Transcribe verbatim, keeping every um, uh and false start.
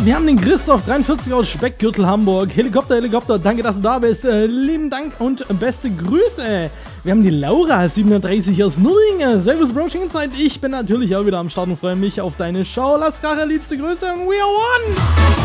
Wir haben den Christoph dreiundvierzig aus Speckgürtel Hamburg. Helikopter, Helikopter, danke, dass du da bist. Äh, lieben Dank und beste Grüße. Wir haben die Laura siebenunddreißig aus Nürnberg. Servus Broaching Inside. Ich bin natürlich auch wieder am Start und freue mich auf deine Show. Lass Kracher, liebste Grüße. We are one.